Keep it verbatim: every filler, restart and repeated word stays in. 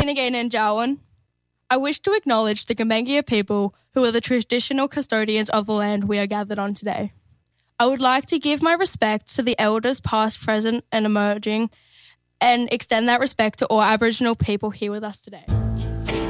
Again and Jawan. I wish to acknowledge the Gambanggia people who are the traditional custodians of the land we are gathered on today. I would like to give my respect to the elders past, present and emerging and extend that respect to all Aboriginal people here with us today.